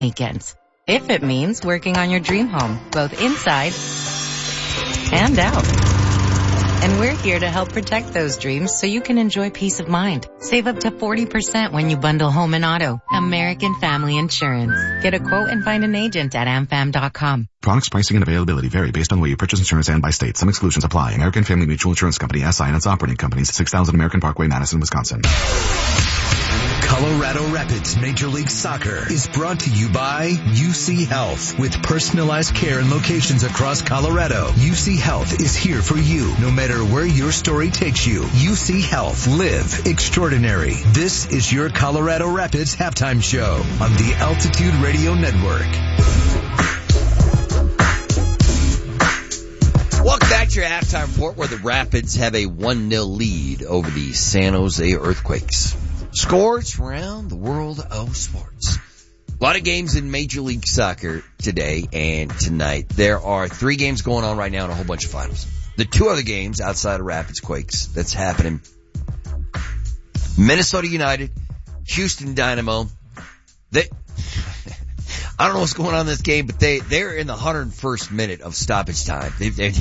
weekends. If it means working on your dream home, both inside and out. And we're here to help protect those dreams so you can enjoy peace of mind. Save up to 40% when you bundle home and auto. American Family Insurance. Get a quote and find an agent at amfam.com. Products, pricing, and availability vary based on where you purchase insurance and by state. Some exclusions apply. American Family Mutual Insurance Company, SI, and its operating companies, 6000 American Parkway, Madison, Wisconsin. Colorado Rapids Major League Soccer is brought to you by UC Health. With personalized care in locations across Colorado, UC Health is here for you, no matter where your story takes you. UC Health. Live extraordinary. This is your Colorado Rapids halftime show on the Altitude Radio Network. Welcome back to your halftime report, where the Rapids have a 1-0 lead over the San Jose Earthquakes. Scores around the world of sports. A lot of games in Major League Soccer today and tonight. There are 3 games going on right now and a whole bunch of finals. The 2 other games outside of Rapids Quakes that's happening: Minnesota United, Houston Dynamo. I don't know what's going on in this game, but they're in the 101st minute of stoppage time.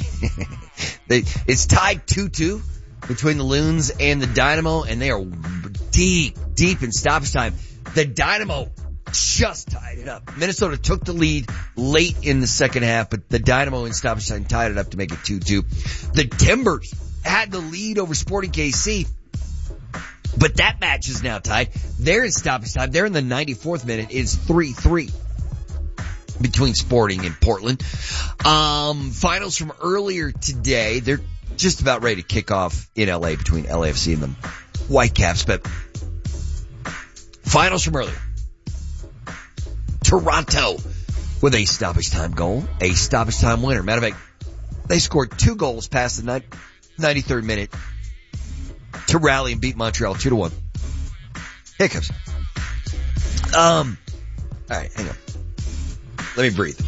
It's tied 2-2 between the Loons and the Dynamo, and they are deep in stoppage time. The Dynamo just tied it up. Minnesota took the lead late in the second half, but the Dynamo in stoppage time tied it up to make it 2-2. The Timbers had the lead over Sporting KC, but that match is now tied. They're in stoppage time. They're in the 94th minute. It's 3-3 between Sporting and Portland. Finals from earlier today. They're just about ready to kick off in LA between LAFC and the Whitecaps, but finals from earlier. Toronto with a stoppage time goal, a stoppage time winner. Matter of fact, they scored 2 goals past the 93rd minute to rally and beat Montreal 2-1. Hiccups. All right, hang on. Let me breathe.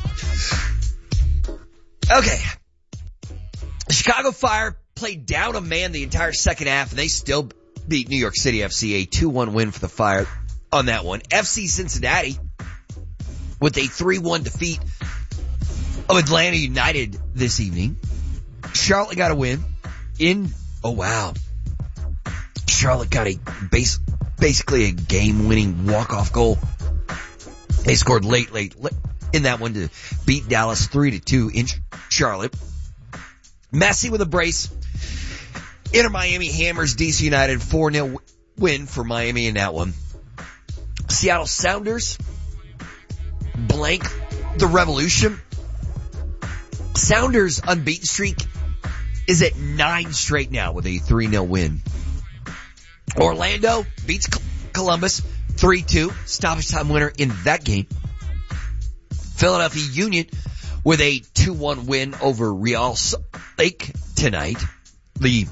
Okay. Chicago Fire played down a man the entire second half, and they still beat New York City FC, a 2-1 win for the Fire on that one. FC Cincinnati with a 3-1 defeat of Atlanta United this evening. Charlotte got a win Charlotte got basically a game-winning walk-off goal. They scored late in that one to beat Dallas 3-2 in Charlotte. Messi with a brace. Inter Miami hammers DC United 4-0 win for Miami in that one. Seattle Sounders blank the Revolution. Sounders unbeaten streak is at 9 straight now with a 3-0 win. Orlando beats Columbus 3-2, stoppage time winner in that game. Philadelphia Union with a 2-1 win over Real Salt Lake tonight. The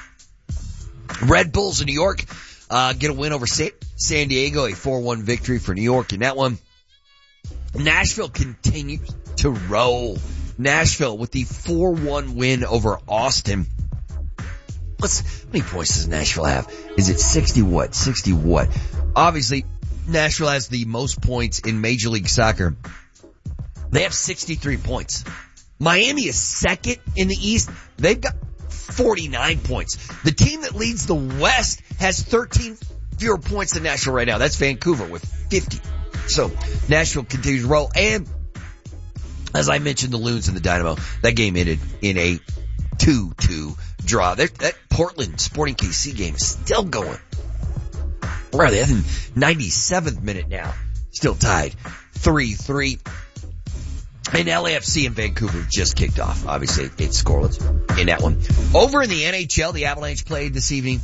Red Bulls of New York get a win over San Diego, a 4-1 victory for New York in that one. Nashville continues to roll. Nashville with the 4-1 win over Austin. How many points does Nashville have? Is it 60 what? Obviously, Nashville has the most points in Major League Soccer. They have 63 points. Miami is second in the East. They've got 49 points. The team that leads the West has 13 fewer points than Nashville right now. That's Vancouver with 50. So Nashville continues to roll. And as I mentioned, the Loons and the Dynamo, that game ended in a 2-2 draw. That Portland Sporting KC game is still going. Where are they? In 97th minute now. Still tied 3-3. And LAFC in Vancouver just kicked off. Obviously, it's scoreless in that one. Over in the NHL, the Avalanche played this evening.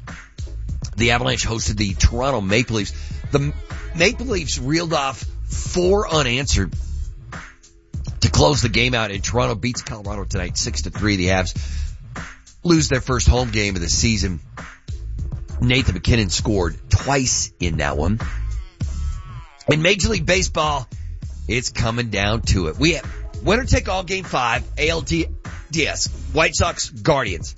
The Avalanche hosted the Toronto Maple Leafs. The Maple Leafs reeled off 4 unanswered to close the game out, and Toronto beats Colorado tonight 6-3. The Avs lose their first home game of the season. Nathan McKinnon scored twice in that one. In Major League Baseball, it's coming down to it. We have winner take all game 5, ALDS, White Sox, Guardians.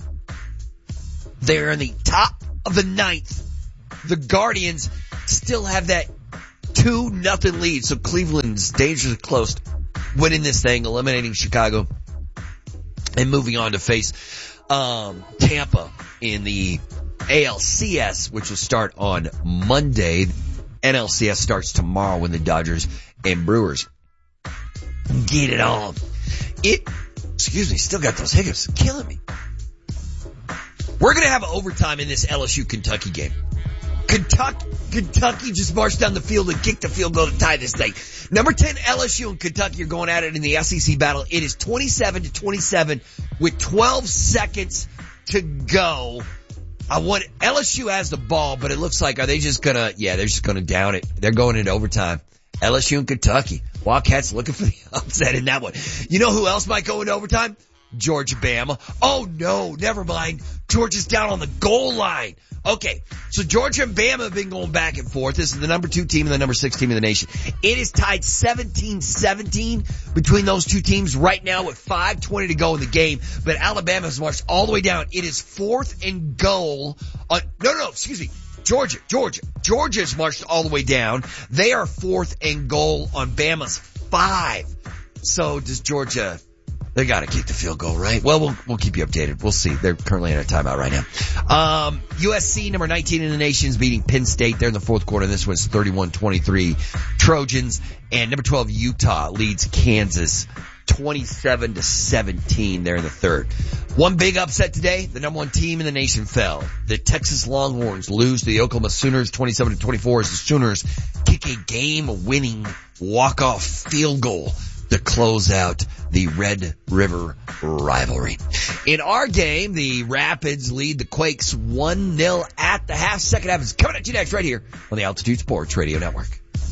They're in the top of the 9th. The Guardians still have that 2-0 lead. So Cleveland's dangerously close, winning this thing, eliminating Chicago, and moving on to face Tampa in the ALCS, which will start on Monday. NLCS starts tomorrow when the Dodgers and Brewers get it on. Still got those hiccups. Killing me. We're going to have overtime in this LSU-Kentucky game. Kentucky just marched down the field and kicked the field goal to tie this thing. Number 10 LSU and Kentucky are going at it in the SEC battle. It is 27-27 with 12 seconds to go. LSU has the ball, but it looks like, they're just going to down it. They're going into overtime. LSU and Kentucky. Wildcats looking for the upset in that one. You know who else might go into overtime? Georgia, Bama. Oh no, never mind. Georgia's down on the goal line. Okay, so Georgia and Bama have been going back and forth. This is the number 2 team and the number 6 team in the nation. It is tied 17-17 between those two teams right now with 5:20 to go in the game. But Alabama has marched all the way down. It is 4th and goal. Georgia's marched all the way down. They are 4th and goal on Bama's 5. So does Georgia... They gotta kick the field goal, right? Well, we'll keep you updated. We'll see. They're currently in a timeout right now. USC, number 19 in the nation, is beating Penn State. They're in the fourth quarter. This one's 31-23 Trojans. And number 12, Utah, leads Kansas 27-17. They're in the third. One big upset today. The number 1 team in the nation fell. The Texas Longhorns lose to the Oklahoma Sooners 27-24 as the Sooners kick a game-winning walk-off field goal to close out the Red River rivalry. In our game, the Rapids lead the Quakes 1-0 at the half. Second half is coming at you next right here on the Altitude Sports Radio Network.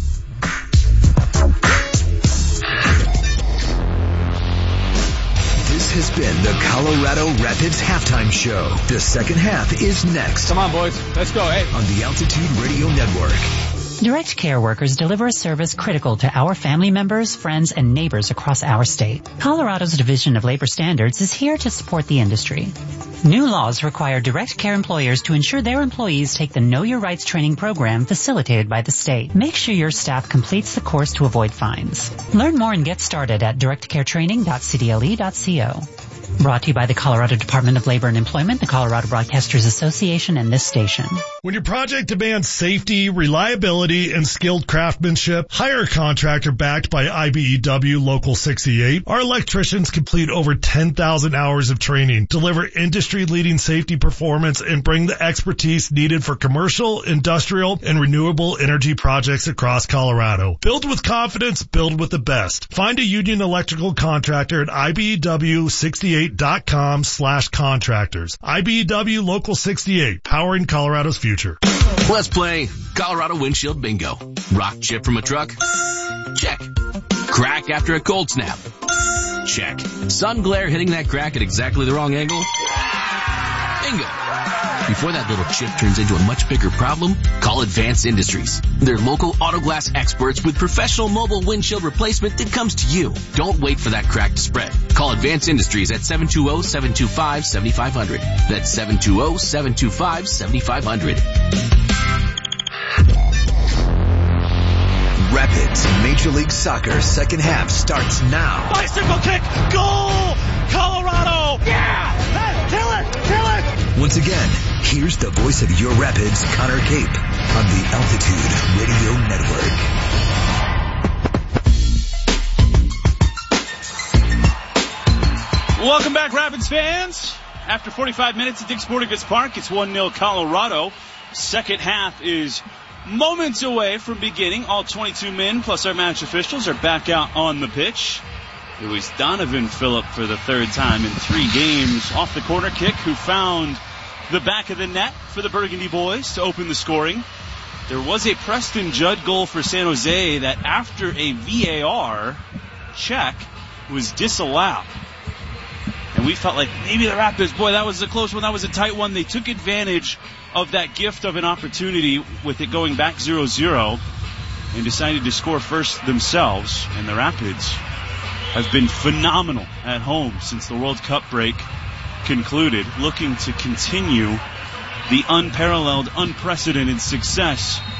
This has been the Colorado Rapids Halftime Show. The second half is next. Come on, boys. Let's go. Hey. On the Altitude Radio Network. Direct Care workers deliver a service critical to our family members, friends, and neighbors across our state. Colorado's Division of Labor Standards is here to support the industry. New laws require Direct Care employers to ensure their employees take the Know Your Rights training program facilitated by the state. Make sure your staff completes the course to avoid fines. Learn more and get started at directcaretraining.cdle.co. Brought to you by the Colorado Department of Labor and Employment, the Colorado Broadcasters Association, and this station. When your project demands safety, reliability, and skilled craftsmanship, hire a contractor backed by IBEW Local 68. Our electricians complete over 10,000 hours of training, deliver industry-leading safety performance, and bring the expertise needed for commercial, industrial, and renewable energy projects across Colorado. Build with confidence, build with the best. Find a union electrical contractor at IBEW68.com/contractors. IBEW Local 68, powering Colorado's future. Let's play Colorado Windshield Bingo. Rock chip from a truck? Check. Crack after a cold snap? Check. Sun glare hitting that crack at exactly the wrong angle? Bingo. Before that little chip turns into a much bigger problem, call Advanced Industries. They're local auto glass experts with professional mobile windshield replacement that comes to you. Don't wait for that crack to spread. Call Advanced Industries at 720-725-7500. That's 720-725-7500. Rapids Major League Soccer second half starts now. Bicycle kick, goal, Colorado. Yeah, kill it. Once again, here's the voice of your Rapids, Connor Cape, on the Altitude Radio Network. Welcome back, Rapids fans. After 45 minutes at Dick's Sporting Goods Park, it's 1-0 Colorado. Second half is moments away from beginning. All 22 men plus our match officials are back out on the pitch. It was Donovan Phillip for the third time in 3 games off the corner kick who found the back of the net for the Burgundy boys to open the scoring. There was a Preston Judd goal for San Jose that after a VAR check was disallowed. And we felt like maybe the Rapids, boy, that was a close one, that was a tight one. They took advantage of that gift of an opportunity with it going back 0-0 and decided to score first themselves. And the Rapids have been phenomenal at home since the World Cup break concluded, looking to continue the unparalleled, unprecedented success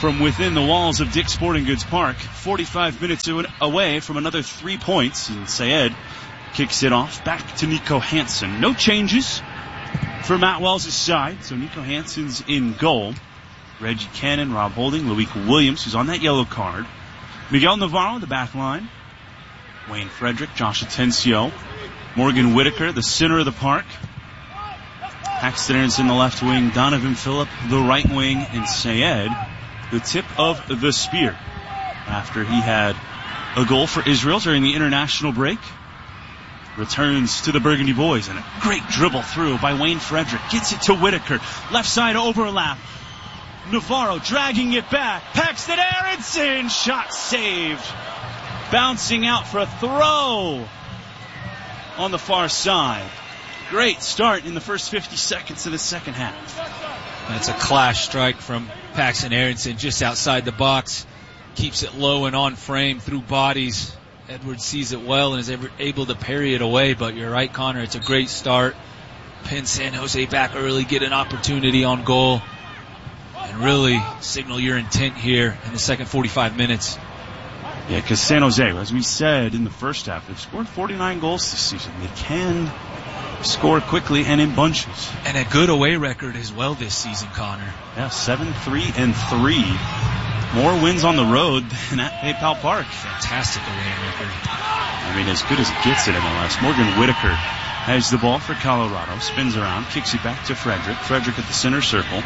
from within the walls of Dick's Sporting Goods Park. 45 minutes away from another 3 points, and Syed kicks it off back to Nico Hansen. No changes for Matt Wells' side, so Nico Hansen's in goal. Reggie Cannon, Rob Holding, Loic Williams, who's on that yellow card. Miguel Navarro, the back line. Wayne Frederick, Josh Atencio. Morgan Whitaker, the center of the park. Paxton Aronson, the left wing. Donovan Phillip, the right wing. And Syed, the tip of the spear. After he had a goal for Israel during the international break. Returns to the Burgundy boys, and a great dribble through by Wayne Frederick. Gets it to Whitaker. Left side overlap. Navarro dragging it back. Paxton Aronson. Shot saved. Bouncing out for a throw on the far side. Great start in the first 50 seconds of the second half. That's a clash strike from Paxton Aronson just outside the box. Keeps it low and on frame through bodies. Edwards sees it well and is able to parry it away, but you're right, Connor. It's a great start. Pin San Jose back early, get an opportunity on goal, and really signal your intent here in the second 45 minutes. Yeah, because San Jose, as we said in the first half, they've scored 49 goals this season. They can score quickly and in bunches. And a good away record as well this season, Connor. Yeah, 7-3-3. More wins on the road than at PayPal Park. Fantastic away record. I mean, as good as it gets in MLS. Morgan Whitaker has the ball for Colorado. Spins around, kicks it back to Frederick. Frederick at the center circle.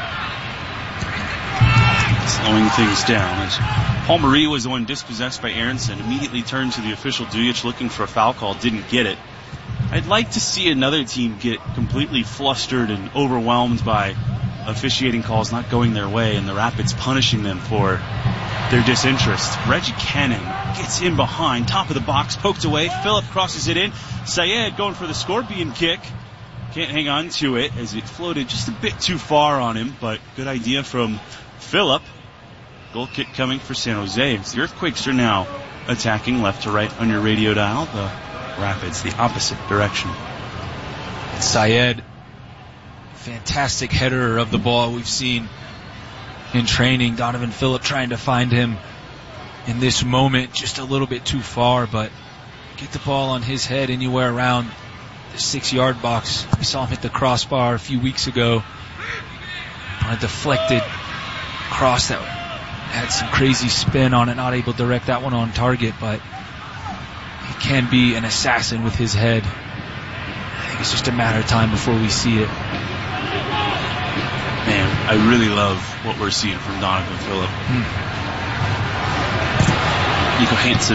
Slowing things down as Paul Marie was the one dispossessed by Aronson. Immediately turned to the official Dujic looking for a foul call. Didn't get it. I'd like to see another team get completely flustered and overwhelmed by officiating calls not going their way and the Rapids punishing them for their disinterest. Reggie Cannon gets in behind, top of the box, poked away. Phillip crosses it in. Syed going for the scorpion kick. Can't hang on to it as it floated just a bit too far on him, but good idea from Phillip. Goal kick coming for San Jose. The Earthquakes are now attacking left to right on your radio dial. The Rapids the opposite direction. Syed, fantastic header of the ball we've seen in training. Donovan Phillip trying to find him in this moment just a little bit too far, but get the ball on his head anywhere around the 6-yard box. We saw him hit the crossbar a few weeks ago on a deflected cross that had some crazy spin on it, not able to direct that one on target, but he can be an assassin with his head. I think it's just a matter of time before we see it. Man, I really love what we're seeing from Donovan Phillip. Nico Hansen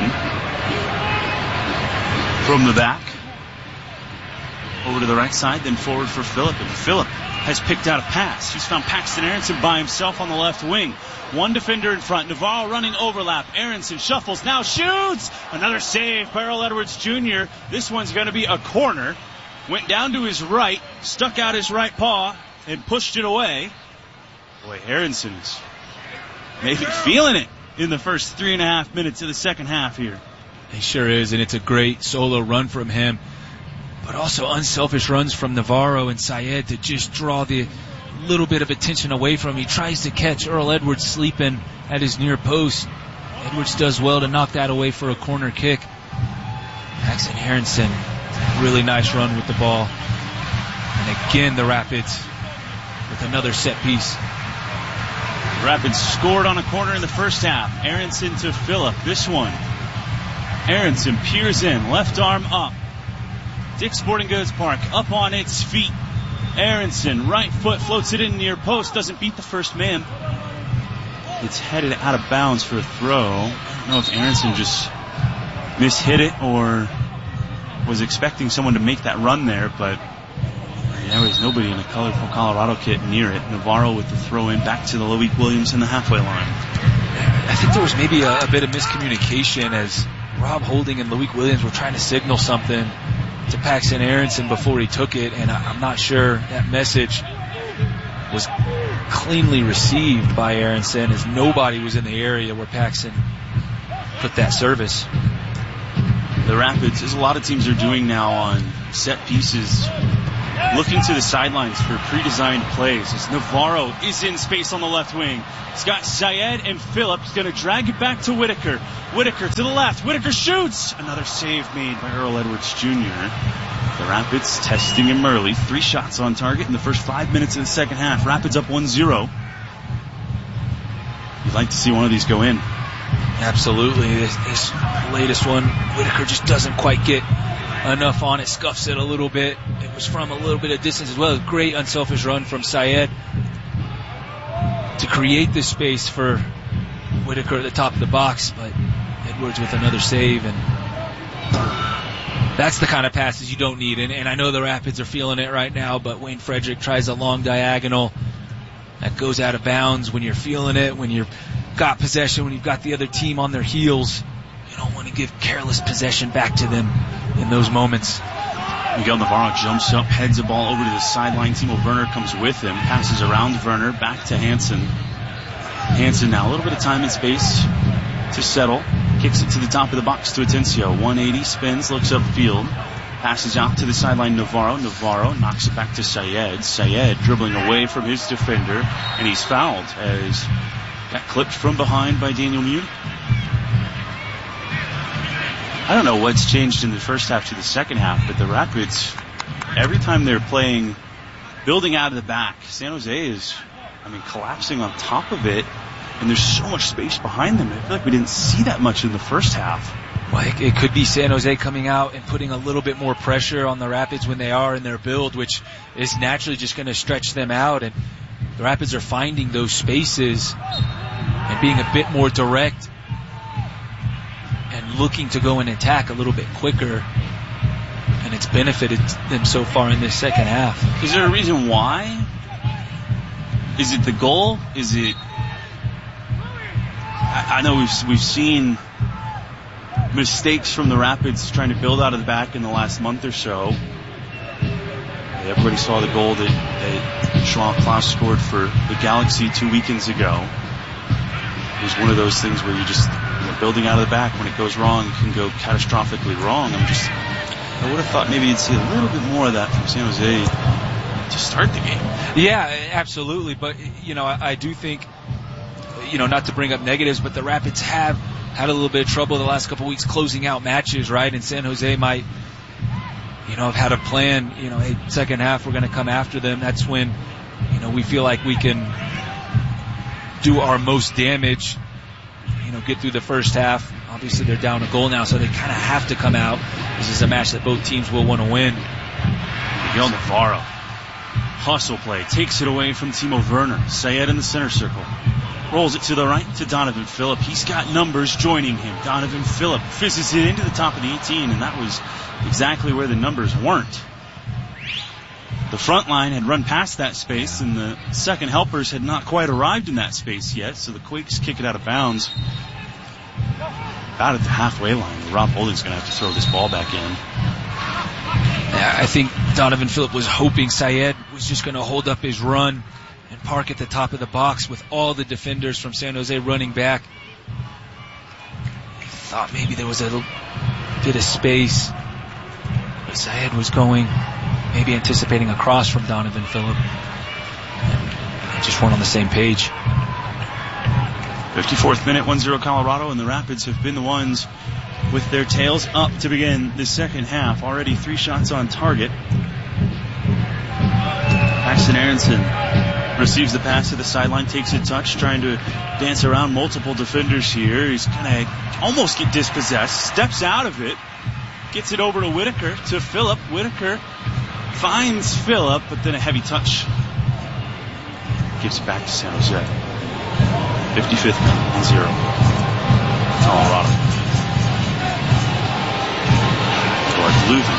from the back over to the right side, then forward for Phillip, and Phillip has picked out a pass. He's found Paxton Aronson by himself on the left wing. One defender in front. Navarro running overlap. Aronson shuffles, now shoots. Another save by Earl Edwards Jr. This one's going to be a corner. Went down to his right, stuck out his right paw, and pushed it away. Boy, Aronson's maybe feeling it in the first 3.5 minutes of the second half here. He sure is, and it's a great solo run from him. But also unselfish runs from Navarro and Syed to just draw the little bit of attention away from him. He tries to catch Earl Edwards sleeping at his near post. Edwards does well to knock that away for a corner kick. Paxton Aronson, really nice run with the ball. And again, the Rapids with another set piece. Rapids scored on a corner in the first half. Aronson to Phillip. This one, Aronson peers in, left arm up. Dick's Sporting Goods Park up on its feet. Aronson, right foot, floats it in near post, doesn't beat the first man. It's headed out of bounds for a throw. I don't know if Aronson just mishit it or was expecting someone to make that run there, but there was nobody in a colorful Colorado kit near it. Navarro with the throw in back to the Loic Williams in the halfway line. I think there was maybe a bit of miscommunication as Rob Holding and Loic Williams were trying to signal something to Paxton Aronson before he took it, and I'm not sure that message was cleanly received by Aronson, as nobody was in the area where Paxton put that service. The Rapids, as a lot of teams are doing now on set pieces, looking to the sidelines for pre-designed plays as Navarro is in space on the left wing. He's got Syed and Phillip. He's going to drag it back to Whitaker. Whitaker to the left. Whitaker shoots. Another save made by Earl Edwards Jr. The Rapids testing him early. 3 shots on target in the first 5 minutes of the second half. Rapids up 1-0. You'd like to see one of these go in. Absolutely. This latest one, Whitaker just doesn't quite get enough on it, scuffs it a little bit. It was from a little bit of distance as well. Great unselfish run from Syed to create this space for Whitaker at the top of the box, but Edwards with another save, and that's the kind of passes you don't need. And I know the Rapids are feeling it right now, but Wayne Frederick tries a long diagonal that goes out of bounds. When you're feeling it, when you've got possession, when you've got the other team on their heels, you don't want to give careless possession back to them in those moments. Miguel Navarro jumps up, heads the ball over to the sideline. Timo Werner comes with him, passes around Werner, back to Hansen. Hansen now a little bit of time and space to settle. Kicks it to the top of the box to Atencio. 180, spins, looks upfield. Passes out to the sideline, Navarro. Navarro knocks it back to Syed. Syed dribbling away from his defender, and he's fouled as got clipped from behind by Daniel Mune. I don't know what's changed in the first half to the second half, but the Rapids, every time they're playing, building out of the back, San Jose is, collapsing on top of it, and there's so much space behind them. I feel like we didn't see that much in the first half. Well, it could be San Jose coming out and putting a little bit more pressure on the Rapids when they are in their build, which is naturally just going to stretch them out, and the Rapids are finding those spaces and being a bit more direct and looking to go and attack a little bit quicker, and it's benefited them so far in this second half. Is there a reason why? Is it the goal? Is it... I know we've seen mistakes from the Rapids trying to build out of the back in the last month or so. Everybody saw the goal that João Klaus scored for the Galaxy 2 weekends ago. It was one of those things where you just... building out of the back, when it goes wrong, it can go catastrophically wrong. I would have thought maybe you'd see a little bit more of that from San Jose to start the game. Yeah, absolutely. But, I do think, not to bring up negatives, but the Rapids have had a little bit of trouble the last couple of weeks closing out matches, right? And San Jose might, have had a plan, hey, second half we're going to come after them. That's when, we feel like we can do our most damage, get through the first half. Obviously they're down a goal now, so they kind of have to come out. This is a match that both teams will want to win. Miguel Navarro, hustle play, takes it away from Timo Werner. Syed in the center circle. Rolls it to the right to Donovan Phillip. He's got numbers joining him. Donovan Phillip fizzes it into the top of the 18, and that was exactly where the numbers weren't. The front line had run past that space, and the second helpers had not quite arrived in that space yet, so the Quakes kick it out of bounds. About at the halfway line. Rob Holding's going to have to throw this ball back in. Yeah, I think Donovan Phillip was hoping Syed was just going to hold up his run and park at the top of the box with all the defenders from San Jose running back. He thought maybe there was a little bit of space, but Syed was going, maybe anticipating a cross from Donovan Phillip. And just weren't on the same page. 54th minute, 1-0 Colorado, and the Rapids have been the ones with their tails up to begin the second half. Already 3 shots on target. Paxton Aronson receives the pass to the sideline, takes a touch, trying to dance around multiple defenders here. He's going to almost get dispossessed, steps out of it, gets it over to Whitaker, to Phillip. Whitaker finds Phillip, but then a heavy touch gives it back to San Jose. 55th minute, 1-0 Colorado. Clark Leuven.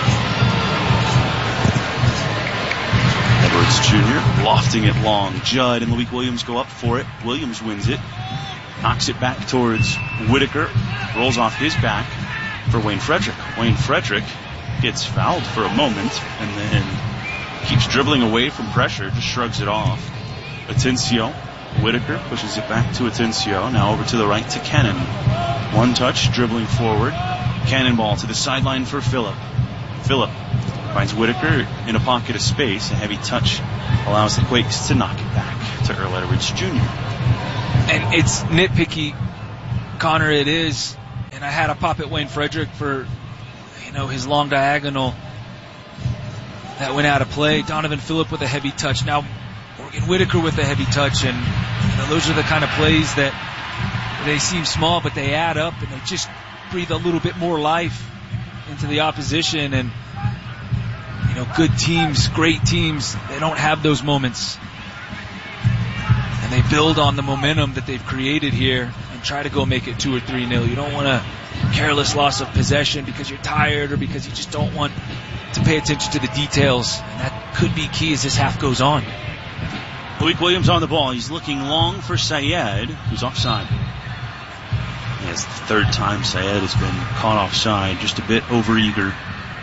Edwards Jr. lofting it long. Judd and Malik Williams go up for it. Williams wins it. Knocks it back towards Whitaker. Rolls off his back for Wayne Frederick. Wayne Frederick gets fouled for a moment and then keeps dribbling away from pressure. Just shrugs it off. Atencio. Whitaker pushes it back to Atencio. Now over to the right to Cannon. One touch, dribbling forward. Cannonball to the sideline for Phillip. Phillip Finds Whitaker in a pocket of space. A heavy touch allows the Quakes to knock it back to Earl Edwards Jr. And it's nitpicky, Connor, it is. And I had a pop at Wayne Frederick for, his long diagonal that went out of play. Donovan Phillip with a heavy touch. Now Morgan Whitaker with a heavy touch. And, those are the kind of plays that they seem small, but they add up and they just breathe a little bit more life into the opposition. And, good teams, great teams, they don't have those moments. And they build on the momentum that they've created here and try to go make it 2 or 3-0. You don't want a careless loss of possession because you're tired or because you just don't want to pay attention to the details. And that could be key as this half goes on. Malik Williams on the ball. He's looking long for Syed, who's offside. It's the third time Syed has been caught offside, just a bit overeager.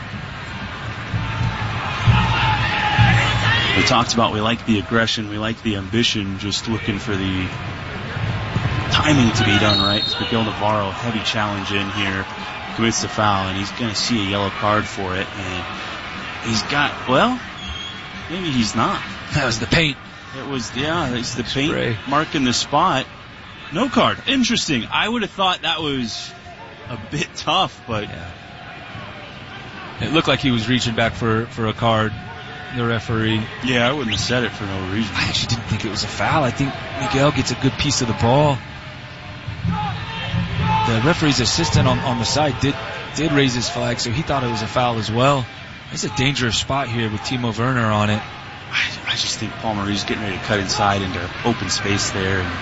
We talked about we like the aggression, we like the ambition, just looking for the timing to be done right. It's Miguel Navarro, heavy challenge in here, commits the foul, and he's going to see a yellow card for it. And he's got, maybe he's not. That was the paint. It's the paint marking the spot. No card. Interesting. I would have thought that was a bit tough, but it looked like he was reaching back for a card. The referee. Yeah, I wouldn't have said it for no reason. I actually didn't think it was a foul. I think Miguel gets a good piece of the ball. The referee's assistant on the side did raise his flag, so he thought it was a foul as well. It's a dangerous spot here with Timo Werner on it. I just think Paul Marie's getting ready to cut inside into open space there. And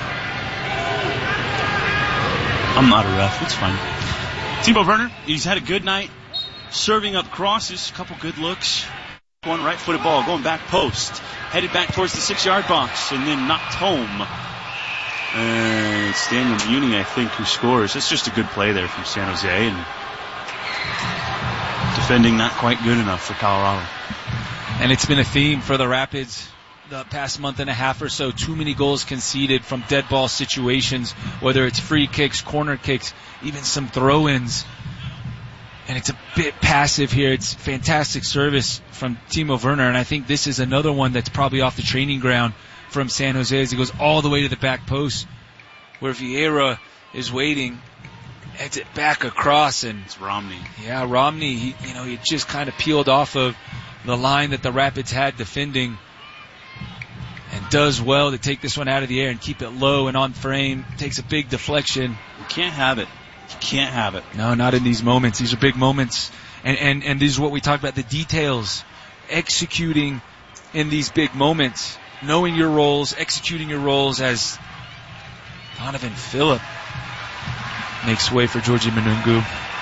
I'm not a ref. It's fine. Timo Werner, he's had a good night. Serving up crosses, a couple good looks. One right-footed ball going back post. Headed back towards the 6-yard box and then knocked home. And it's Daniel Muni, I think, who scores. It's just a good play there from San Jose. And defending not quite good enough for Colorado. And it's been a theme for the Rapids the past month and a half or so. Too many goals conceded from dead ball situations, whether it's free kicks, corner kicks, even some throw-ins. And it's a bit passive here. It's fantastic service from Timo Werner, and I think this is another one that's probably off the training ground from San Jose as he goes all the way to the back post where Vieira is waiting. Heads it back across, and it's Romney. Yeah, Romney, he just kind of peeled off of the line that the Rapids had defending and does well to take this one out of the air and keep it low and on frame. Takes a big deflection. You can't have it. Can't have it. No, not in these moments. These are big moments. And this is what we talked about, the details. Executing in these big moments. Knowing your roles, executing your roles as Donovan Phillip makes way for Georgie Manungu.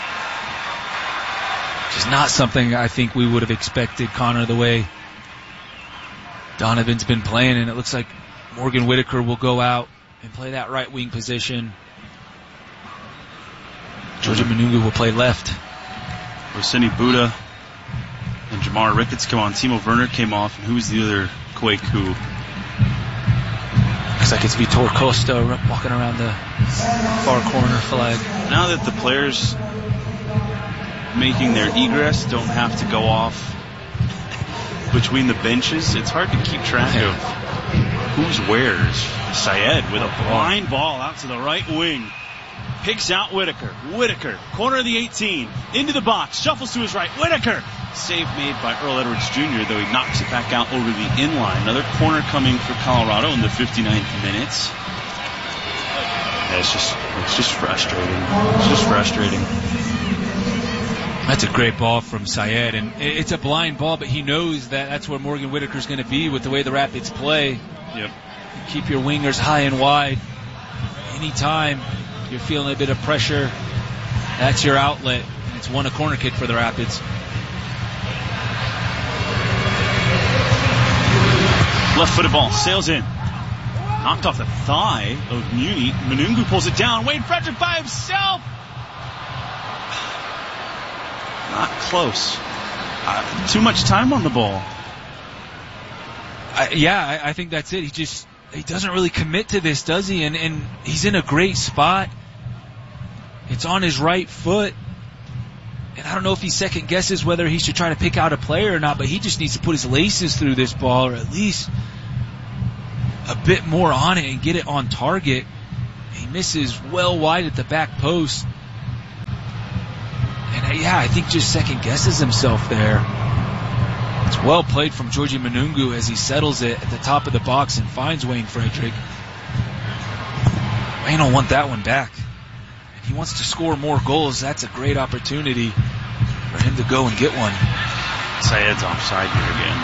Which is not something I think we would have expected, Connor, the way Donovan's been playing. And it looks like Morgan Whitaker will go out and play that right wing position. Georgia Manungu will play left. Roseni Buddha and Jamar Ricketts come on. Timo Werner came off. And who's the other Quake who? Looks like it's Vitor Costa walking around the far corner flag. Now that the players making their egress don't have to go off between the benches, it's hard to keep track of who's where's. Syed with a blind ball out to the right wing. Picks out Whitaker. Whitaker, corner of the 18, into the box, shuffles to his right. Whitaker, save made by Earl Edwards Jr., though he knocks it back out over the inline. Another corner coming for Colorado in the 59th minute. Yeah, it's just frustrating. It's just frustrating. That's a great ball from Syed, and it's a blind ball, but he knows that that's where Morgan Whitaker's going to be with the way the Rapids play. Yep. Keep your wingers high and wide. Anytime you're feeling a bit of pressure, that's your outlet. And it's a corner kick for the Rapids. Left-footed ball sails in. Knocked off the thigh of Muni. Manungu pulls it down. Wayne Frederick by himself. Not close. Too much time on the ball. I think that's it. He doesn't really commit to this, does he? And he's in a great spot. It's on his right foot. And I don't know if he second guesses whether he should try to pick out a player or not, but he just needs to put his laces through this ball, or at least a bit more on it and get it on target. He misses well wide at the back post. And I think just second guesses himself there. It's well played from Georgie Manungu as he settles it at the top of the box and finds Wayne Frederick. Wayne will want that one back. If he wants to score more goals, that's a great opportunity for him to go and get one. Syed's offside here again.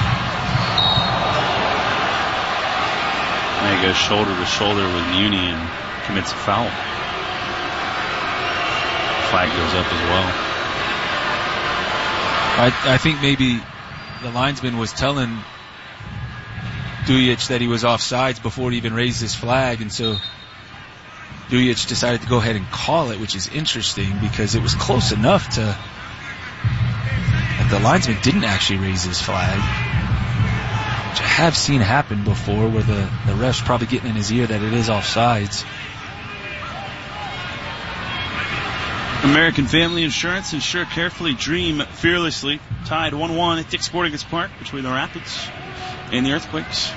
Now he goes shoulder to shoulder with Muni and commits a foul. Flag goes up as well. I think maybe the linesman was telling Dujic that he was offsides before he even raised his flag, and so Dujic decided to go ahead and call it, which is interesting because it was close enough to that the linesman didn't actually raise his flag, which I have seen happen before where the ref's probably getting in his ear that it is offsides. American Family Insurance. Insure carefully, dream fearlessly. Tied 1-1 at Dick's Sporting Goods Park between the Rapids and the Earthquakes.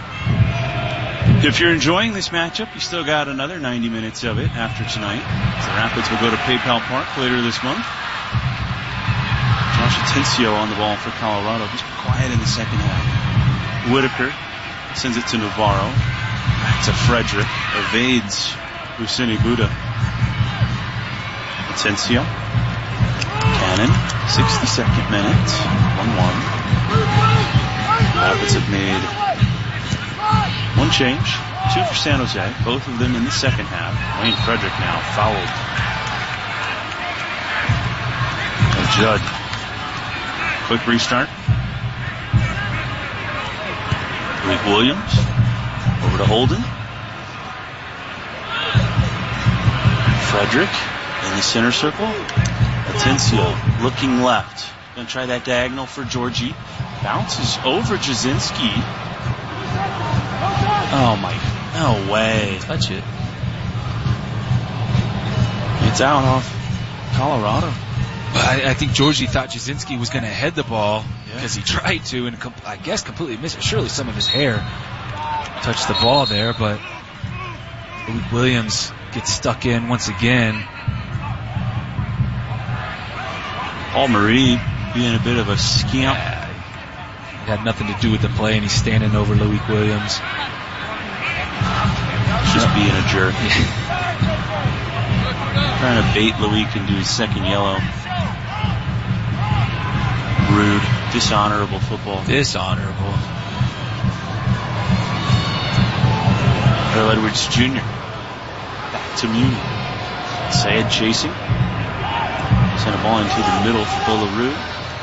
If you're enjoying this matchup, you still got another 90 minutes of it after tonight. The Rapids will go to PayPal Park later this month. Josh Atencio on the ball for Colorado. He's been quiet in the second half. Whitaker sends it to Navarro. Back to Frederick. Evades Husseini Buddha. Atencio. Cannon. 62nd minute. 1-1. Rapids have made one change. 2 for San Jose. Both of them in the second half. Wayne Frederick now fouled. And Judd. Quick restart. Rick Williams. Over to Holden. Frederick in the center circle. Atencio looking left. Gonna try that diagonal for Georgie. Bounces over Jasinski. Oh my, no way. Touch it. It's out off Colorado. I think Georgie thought Jasinski was going to head the ball because he tried to, and I guess completely missed it. Surely some of his hair touched the ball there, but Luke Williams gets stuck in once again. Paul Marie being a bit of a scamp. It had nothing to do with the play, and he's standing over Loic Williams. Just being a jerk. Trying to bait Loic into his second yellow. Rude, dishonorable football. Dishonorable. Earl Edwards Jr. Back to Muni. Syed chasing. Sent a ball into the middle for Bolaroo.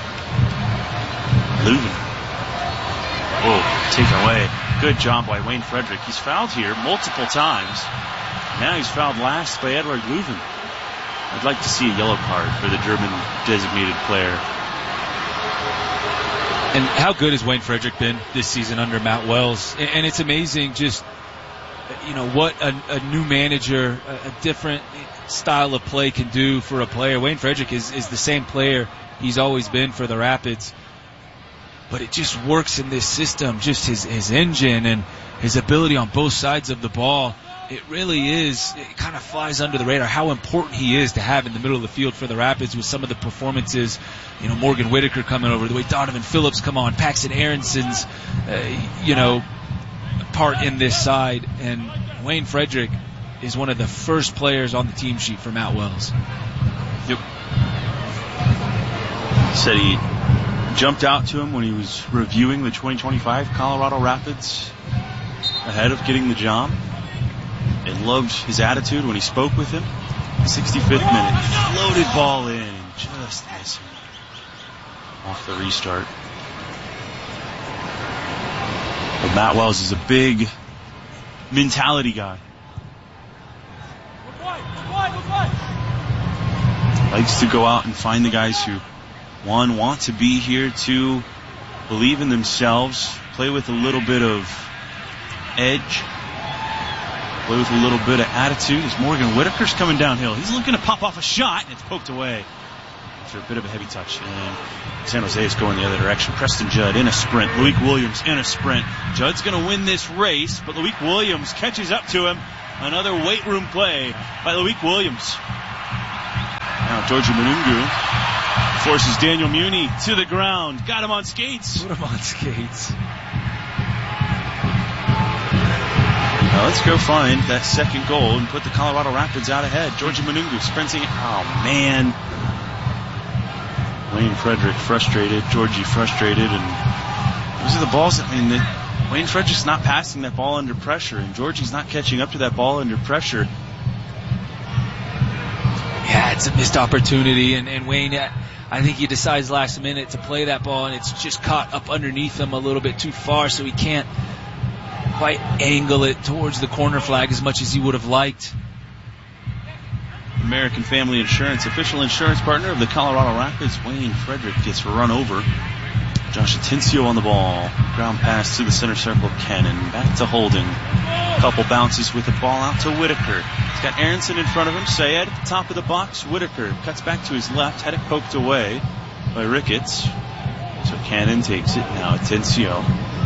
Leuven. Whoa, taken away. Good job by Wayne Frederick. He's fouled here multiple times. Now he's fouled last by Edward Leuven. I'd like to see a yellow card for the German designated player. And how good has Wayne Frederick been this season under Matt Wells? And it's amazing just, what a new manager, a different style of play can do for a player. Wayne Frederick is the same player he's always been for the Rapids. But it just works in this system, just his engine and his ability on both sides of the ball. It really is, it kind of flies under the radar how important he is to have in the middle of the field for the Rapids with some of the performances. Morgan Whitaker coming over, the way Donovan Phillips come on, Paxton Aronson's, part in this side. And Wayne Frederick is one of the first players on the team sheet for Matt Wells. Yep. Said he jumped out to him when he was reviewing the 2025 Colorado Rapids ahead of getting the job. And loved his attitude when he spoke with him. 65th minute. Floated ball in and just missing. Off the restart. But Matt Wells is a big mentality guy. Likes to go out and find the guys who, one, want to be here, two, believe in themselves, play with a little bit of edge, play with a little bit of attitude. As Morgan Whitaker's coming downhill, he's looking to pop off a shot, and it's poked away. after a bit of a heavy touch. And San Jose is going the other direction. Preston Judd in a sprint. Loic Williams in a sprint. Judd's going to win this race, but Loic Williams catches up to him. Another weight room play by Loic Williams. Now Georgie Manungu forces Daniel Muni to the ground. Got him on skates. Put him on skates. Now let's go find that second goal and put the Colorado Rapids out ahead. Georgie Manungu sprinting. Oh, man. Wayne Frederick frustrated. Georgie frustrated. And those are the balls. Wayne Frederick's not passing that ball under pressure, and Georgie's not catching up to that ball under pressure. Yeah, it's a missed opportunity, and Wayne, I think he decides last minute to play that ball, and it's just caught up underneath him a little bit too far, so he can't quite angle it towards the corner flag as much as he would have liked. American Family Insurance, official insurance partner of the Colorado Rapids. Wayne Frederick gets run over. Josh Atencio on the ball. Ground pass to the center circle. Cannon back to Holding. Couple bounces with the ball out to Whitaker. He's got Aronson in front of him. Sayed at the top of the box. Whitaker cuts back to his left. Had it poked away by Ricketts. So Cannon takes it. Now Atencio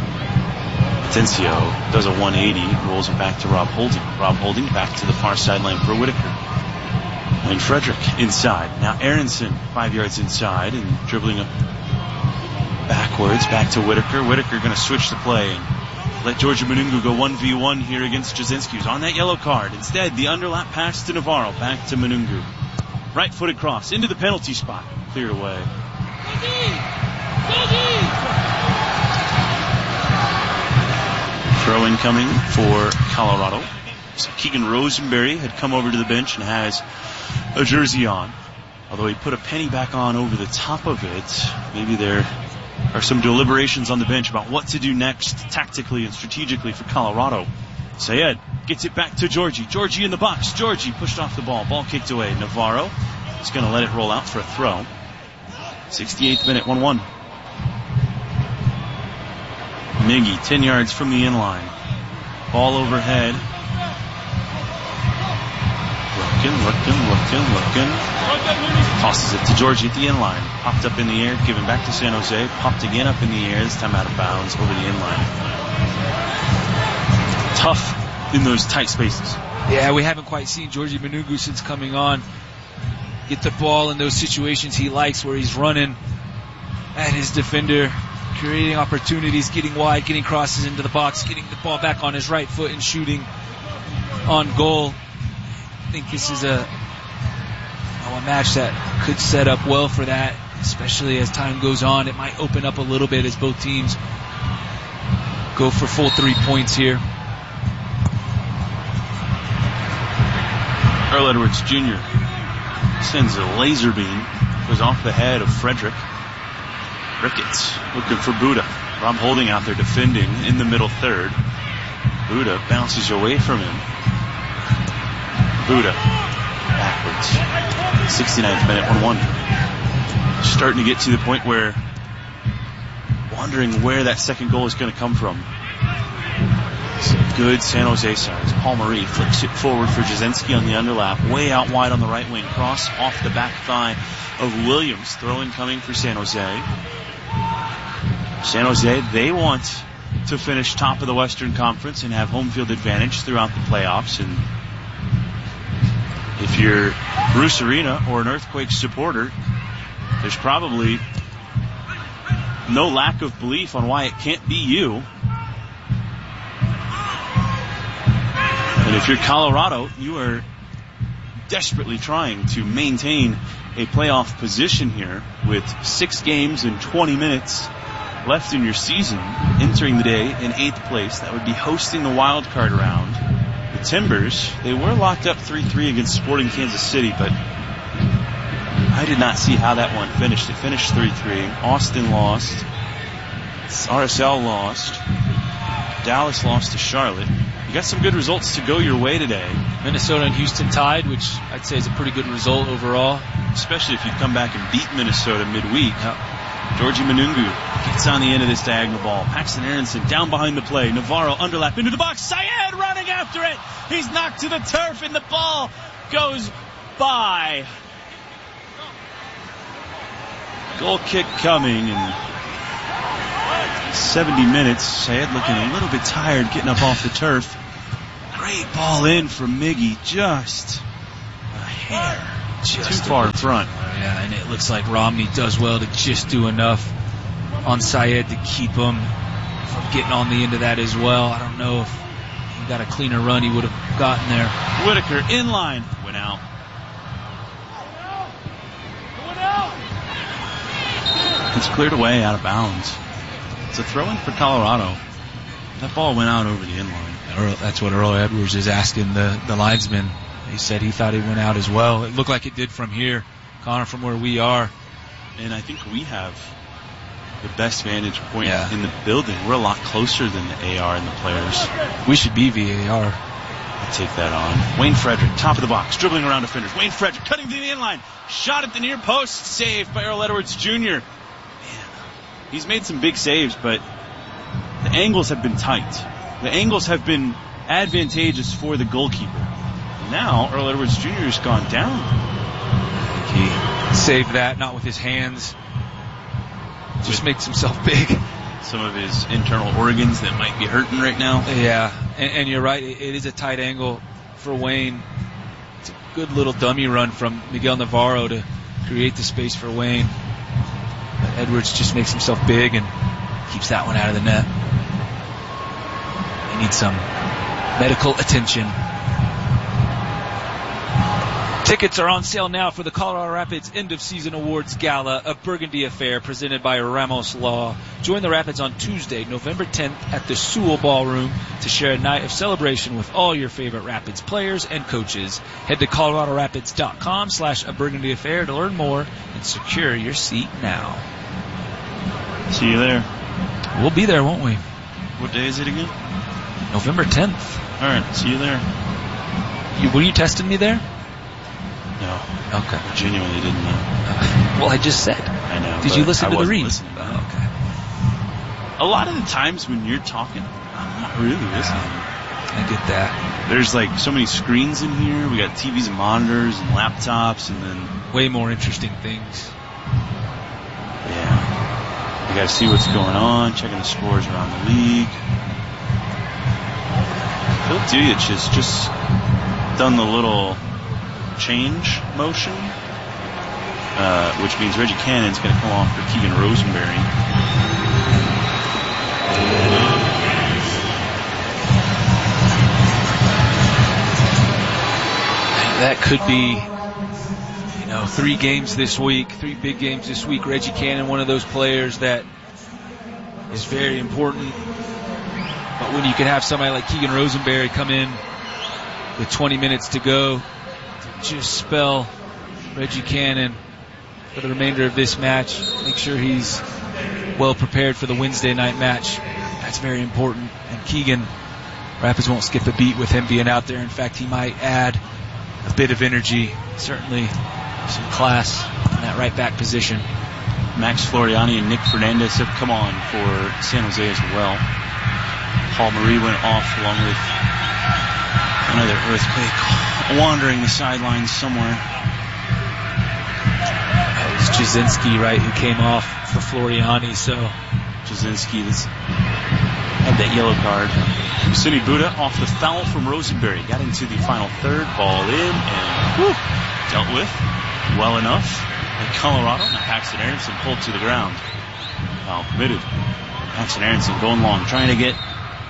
does a 180. Rolls it back to Rob Holding. Rob Holding back to the far sideline for Whitaker. Wayne Frederick inside. Now Aronson 5 yards inside and dribbling up backwards, back to Whitaker. Whitaker going to switch the play and let Georgie Manungu go 1v1 here against Jasinski, who's on that yellow card. Instead, the underlap pass to Navarro, back to Manungu. Right-footed cross into the penalty spot. Cleared away. Throw incoming for Colorado. So Keegan Rosenberry had come over to the bench and has a jersey on. Although he put a penny back on over the top of it. Maybe there are some deliberations on the bench about what to do next tactically and strategically for Colorado. Sayed gets it back to Georgie. Georgie in the box. Georgie pushed off the ball. Ball kicked away. Navarro is going to let it roll out for a throw. 68th minute, 1-1. Miggy, 10 yards from the inline. Ball overhead. Looking. Tosses it to Georgie at the inline. Popped up in the air, given back to San Jose. Popped again up in the air, this time out of bounds over the inline. Tough in those tight spaces. Yeah, we haven't quite seen Georgie Manungu since coming on get the ball in those situations he likes, where he's running at his defender, creating opportunities, getting wide, getting crosses into the box, getting the ball back on his right foot and shooting on goal. I think this is a match that could set up well for that, especially as time goes on. It might open up a little bit as both teams go for full 3 points here. Earl Edwards Jr. sends a laser beam, goes off the head of Frederick. Ricketts looking for Buddha. Rob Holding out there defending in the middle third. Buddha bounces away from him. Buddha backwards. 69th minute, 1-1. Starting to get to the point where wondering where that second goal is going to come from. Some good San Jose sides. Paul Marie flicks it forward for Jasinski on the underlap. Way out wide on the right wing. Cross off the back thigh of Williams. Throw-in coming for San Jose. San Jose, they want to finish top of the Western Conference and have home field advantage throughout the playoffs. And if you're Bruce Arena or an Earthquakes supporter, there's probably no lack of belief on why it can't be you. And if you're Colorado, you are desperately trying to maintain a playoff position here with 6 games and 20 minutes left in your season, entering the day in 8th place. That would be hosting the wild card round. The Timbers, they were locked up 3-3 against Sporting Kansas City, but I did not see how that one finished. It finished 3-3. Austin lost. RSL lost. Dallas lost to Charlotte. You got some good results to go your way today. Minnesota and Houston tied, which I'd say is a pretty good result overall. Especially if you come back and beat Minnesota midweek. Yep. Georgie Manungu gets on the end of this diagonal ball. Paxton Aronson down behind the play. Navarro underlap into the box. Sayed running after it. He's knocked to the turf and the ball goes by. Goal kick coming in 70 minutes. Sayed looking a little bit tired getting up off the turf. Great ball in from Miggy. Just a hair. Just too far in front. Yeah, and it looks like Romney does well to just do enough on Sayed to keep him from getting on the end of that as well. I don't know if he got a cleaner run, he would have gotten there. Whitaker in line. Went out. It's cleared away out of bounds. It's a throw-in for Colorado. That ball went out over the inline. That's what Earl Edwards is asking the linesman. He said he thought it went out as well. It looked like it did from here, Connor, from where we are. And I think we have the best vantage point in the building. We're a lot closer than the AR and the players. We should be VAR. I'll take that on. Wayne Frederick, top of the box, dribbling around defenders. Wayne Frederick cutting to the inline. Shot at the near post, saved by Earl Edwards Jr. Man, he's made some big saves, but the angles have been tight. The angles have been advantageous for the goalkeeper. Now Earl Edwards Jr. has gone down. He saved that, not with his hands. Just makes himself big. Some of his internal organs that might be hurting right now. Yeah, and you're right. It is a tight angle for Wayne. It's a good little dummy run from Miguel Navarro to create the space for Wayne. But Edwards just makes himself big and keeps that one out of the net. He needs some medical attention. Tickets are on sale now for the Colorado Rapids End of Season Awards Gala, a Burgundy affair presented by Ramos Law. Join the Rapids on Tuesday, November 10th at the Sewell Ballroom to share a night of celebration with all your favorite Rapids players and coaches. Head to coloradorapids.com/a Burgundy affair to learn more and secure your seat now. See you there. We'll be there, won't we? What day is it again? November 10th. All right, see you there. Were you testing me there? No. Okay. I genuinely didn't know. Well, I just said. I know. Did you listen to the read? Oh, okay. A lot of the times when you're talking, I'm not really listening. I get that. There's like so many screens in here. We got TVs and monitors and laptops and then... way more interesting things. Yeah. You got to see what's going on, checking the scores around the league. Phil Dujic has just done the little change motion, which means Reggie Cannon's going to come off for Keegan Rosenberry. That could be, 3 games this week, 3 big games this week. Reggie Cannon, one of those players that is very important. But when you can have somebody like Keegan Rosenberry come in with 20 minutes to go, just spell Reggie Cannon for the remainder of this match. Make sure he's well prepared for the Wednesday night match. That's very important. And Keegan, Rapids won't skip a beat with him being out there. In fact, he might add a bit of energy, certainly some class in that right back position. Max Floriani and Nick Fernandez have come on for San Jose as well. Paul Marie went off along with another earthquake wandering the sidelines somewhere. That was Jasinski, right, who came off for Floriani. So Jasinski had that yellow card. Sidney Buddha off the foul from Rosenberry. Got into the final third, ball in, and dealt with well enough. And Colorado, now Paxton Aronson pulled to the ground. Foul committed. Paxton Aronson going long, trying to get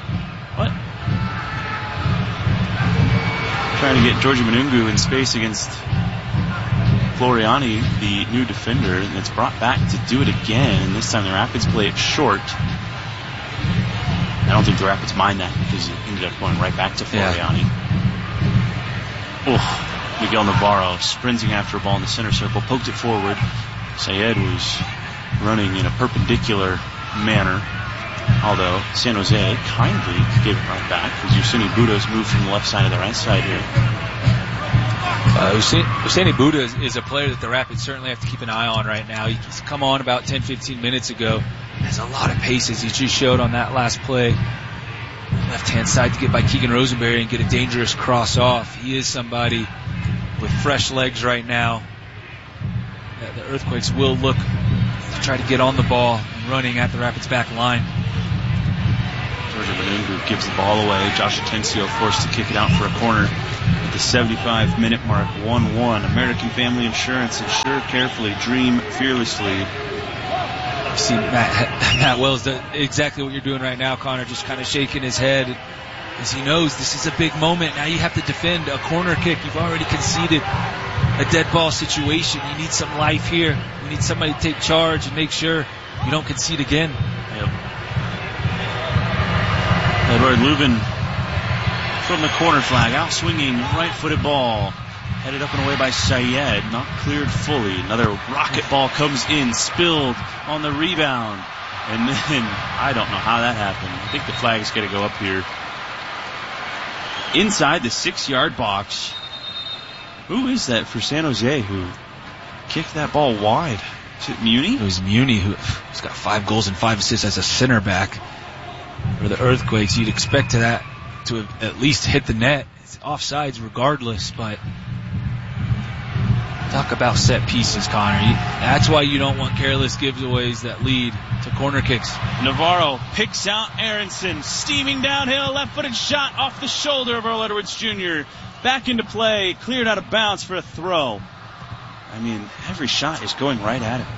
Georgie Manungu in space against Floriani, the new defender, and it's brought back to do it again. And this time the Rapids play it short. I don't think the Rapids mind that because it ended up going right back to Floriani. Yeah. Miguel Navarro sprinting after a ball in the center circle, poked it forward. Sayed was running in a perpendicular manner, although San Jose kindly gave it right back because Useni Buddha's moved from the left side to the right side here. Useni Buddha is a player that the Rapids certainly have to keep an eye on right now. He's come on about 10-15 minutes ago. Has a lot of paces. He just showed on that last play. Left-hand side to get by Keegan Rosenberry and get a dangerous cross off. He is somebody with fresh legs right now. the Earthquakes will look to try to get on the ball and running at the Rapids back line. Georgia Manungu gives the ball away. Josh Atencio forced to kick it out for a corner at the 75-minute mark. 1-1. American Family Insurance. Insure carefully. Dream fearlessly. You see Matt Wells does exactly what you're doing right now, Connor, just kind of shaking his head as he knows this is a big moment. Now you have to defend a corner kick. You've already conceded a dead ball situation. You need some life here. You need somebody to take charge and make sure you don't concede again. Yep. Edward Lubin from the corner flag, out swinging, right-footed ball. Headed up and away by Syed, not cleared fully. Another rocket ball comes in, spilled on the rebound. And then, I don't know how that happened. I think the flag is going to go up here. Inside the 6-yard box. Who is that for San Jose who kicked that ball wide? Is it Muni? It was Muni who's got 5 goals and 5 assists as a center back for the Earthquakes. You'd expect that to have at least hit the net. It's offsides regardless, but talk about set pieces, Connor. That's why you don't want careless giveaways that lead to corner kicks. Navarro picks out Aronson, steaming downhill, left-footed shot off the shoulder of Earl Edwards Jr. Back into play, cleared out of bounds for a throw. I mean, every shot is going right at him.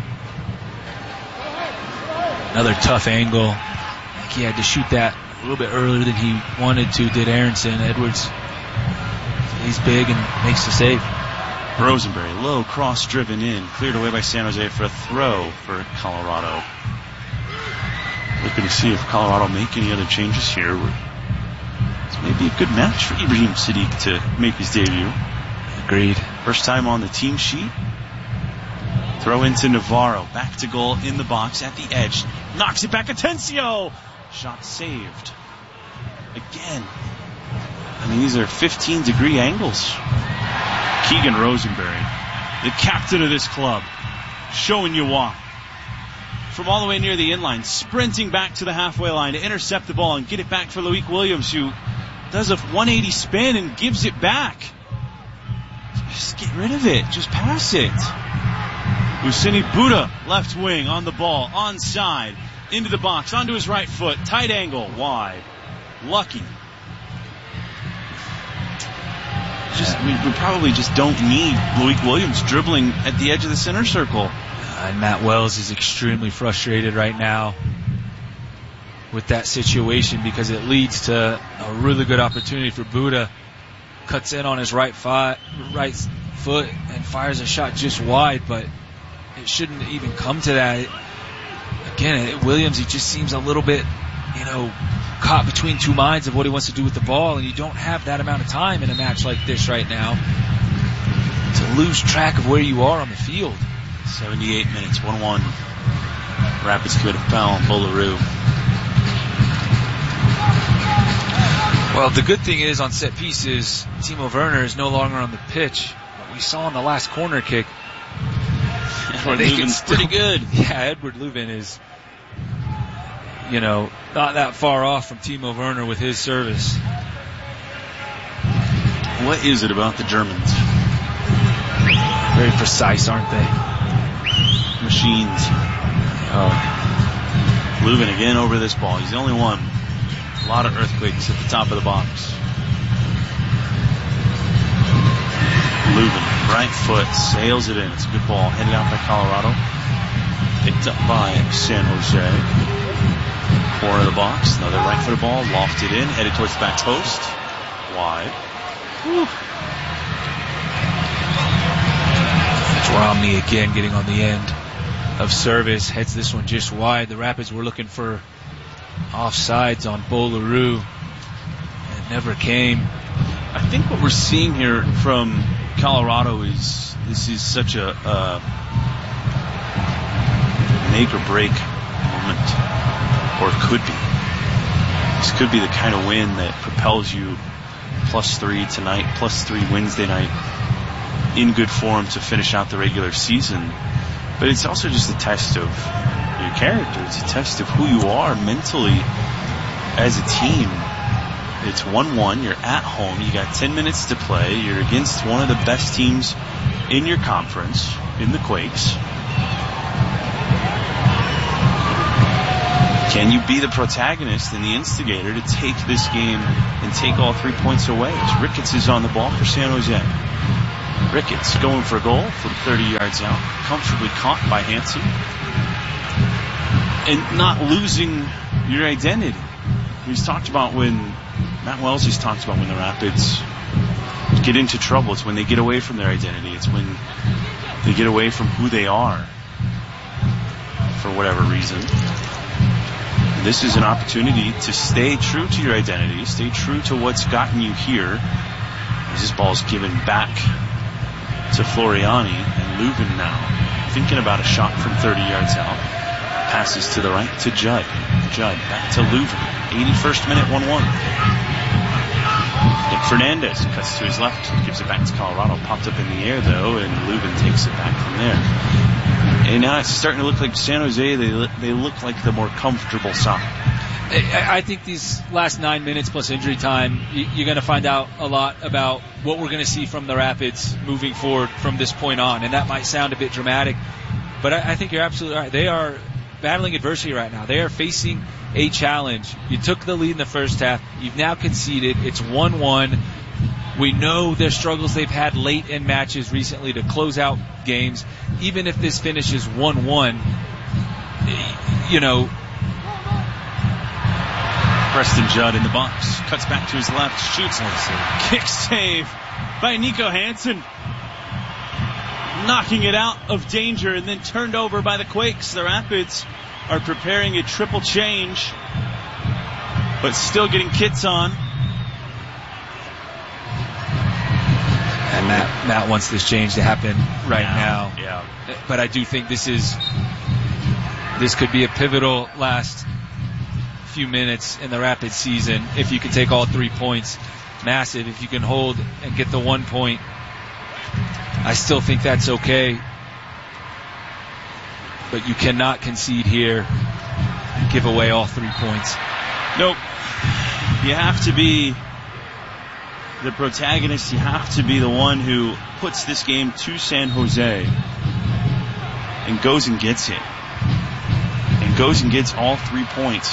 Another tough angle. I think he had to shoot that a little bit earlier than he wanted to, did Aronson. Edwards, he's big and makes the save. Rosenberry, low cross driven in, cleared away by San Jose for a throw for Colorado. Looking to see if Colorado make any other changes here. It's maybe a good match for Ibrahim Sadiq to make his debut. Agreed. First time on the team sheet. Throw into Navarro, back to goal in the box at the edge. Knocks it back, Atencio! Shot saved. Again. I mean, these are 15-degree angles. Keegan Rosenberry, the captain of this club, showing you why. From all the way near the inline, sprinting back to the halfway line to intercept the ball and get it back for Loic Williams, who does a 180 spin and gives it back. Just get rid of it. Just pass it. Usini Buddha, left wing, on the ball, onside, into the box, onto his right foot, tight angle, wide. Lucky. We probably just don't need Loic Williams dribbling at the edge of the center circle. And Matt Wells is extremely frustrated right now with that situation because it leads to a really good opportunity for Buddha. Cuts in on his right foot and fires a shot just wide, but it shouldn't even come to that. Again, Williams, he just seems a little bit, caught between two minds of what he wants to do with the ball, and you don't have that amount of time in a match like this right now to lose track of where you are on the field. 78 minutes, 1-1. Rapids commit a foul on Boloroo. Well, the good thing is on set pieces, Timo Werner is no longer on the pitch. What we saw in the last corner kick, Edward Leuven's pretty good. Yeah, Edward Leuven is, not that far off from Timo Werner with his service. What is it about the Germans? Very precise, aren't they? Machines. Leuven again over this ball. He's the only one. A lot of Earthquakes at the top of the box. Leuven, right foot, sails it in. It's a good ball. Headed out by Colorado. Picked up by San Jose. Corner of the box. Another right-footed ball. Lofted in. Headed towards the back post. Wide. Whew. It's Romney again getting on the end of service. Heads this one just wide. The Rapids were looking for offsides on Boloroo. It never came. I think what we're seeing here from Colorado is this is such a make or break moment. Or it could be. This could be the kind of win that propels you +3 tonight, +3 Wednesday night in good form to finish out the regular season. But it's also just a test of your character. It's a test of who you are mentally as a team. It's 1-1. You're at home. You got 10 minutes to play. You're against one of the best teams in your conference, in the Quakes. Can you be the protagonist and the instigator to take this game and take all 3 points away? As Ricketts is on the ball for San Jose. Ricketts going for a goal from 30 yards out. Comfortably caught by Hansen. And not losing your identity. He's talked about when, Matt Wellesley's talked about when the Rapids get into trouble. It's when they get away from their identity. It's when they get away from who they are for whatever reason. This is an opportunity to stay true to your identity, stay true to what's gotten you here. As this ball's given back to Floriani, and Lubin now thinking about a shot from 30 yards out. Passes to the right to Judd. Judd back to Lubin. 81st minute, 1-1. Nick Fernandez cuts to his left, gives it back to Colorado. Popped up in the air though, and Lubin takes it back from there. And now it's starting to look like San Jose, they look like the more comfortable side. I think these last 9 minutes plus injury time, you're going to find out a lot about what we're going to see from the Rapids moving forward from this point on. And that might sound a bit dramatic, but I think you're absolutely right. They are battling adversity right now. They are facing a challenge. You took the lead in the first half. You've now conceded. It's 1-1. We know their struggles they've had late in matches recently to close out games. Even if this finishes 1-1, you know. Preston Judd in the box. Cuts back to his left. Shoots. Kick save by Nico Hansen. Knocking it out of danger and then turned over by the Quakes. The Rapids are preparing a triple change, but still getting kits on. And Matt wants this change to happen right now. Yeah. But I do think this could be a pivotal last few minutes in the Rapids season. If you can take all 3 points, massive. If you can hold and get the 1 point, I still think that's okay. But you cannot concede here and give away all 3 points. Nope. You have to be the protagonist. You have to be the one who puts this game to San Jose and goes and gets it. And goes and gets all 3 points.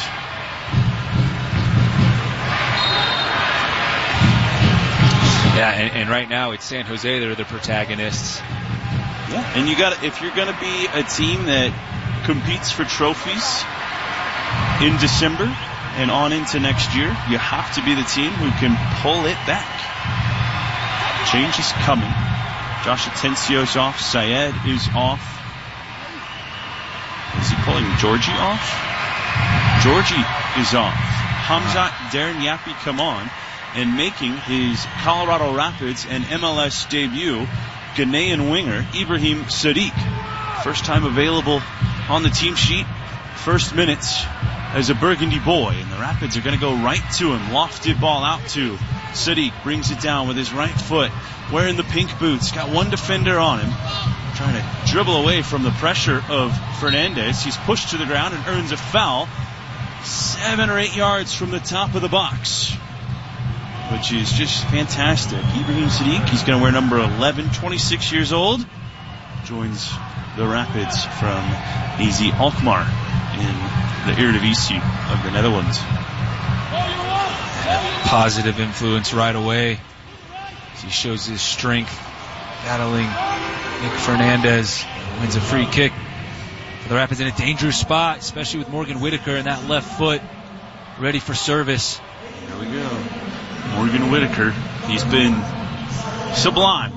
Yeah, and right now it's San Jose that are the protagonists. Yeah, and if you're going to be a team that competes for trophies in December and on into next year, you have to be the team who can pull it back. Change is coming. Josh Atencio's off. Syed is off. Is he pulling Georgie off? Georgie is off. Hamzat Darren Yappy come on, and making his Colorado Rapids and MLS debut, Ghanaian winger Ibrahim Sadiq. First time available on the team sheet. First minutes as a Burgundy boy, and the Rapids are going to go right to him. Lofted ball out to Sadiq. Brings it down with his right foot. Wearing the pink boots. Got one defender on him. Trying to dribble away from the pressure of Fernandez. He's pushed to the ground and earns a foul. 7 or 8 yards from the top of the box, which is just fantastic. Ibrahim Sadiq, he's going to wear number 11, 26 years old. Joins the Rapids from AZ Alkmaar in the Eredivisie of the Netherlands. Positive influence right away. He shows his strength, battling Nick Fernandez. Wins a free kick for the Rapids in a dangerous spot, especially with Morgan Whitaker in that left foot, ready for service. There we go. Morgan Whitaker, he's been sublime